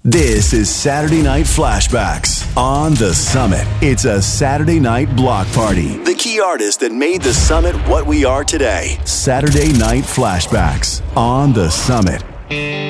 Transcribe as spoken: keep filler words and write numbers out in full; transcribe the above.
This is Saturday Night Flashbacks on The Summit. It's a Saturday night block party. The key artists that made The Summit what we are today. Saturday Night Flashbacks on The Summit.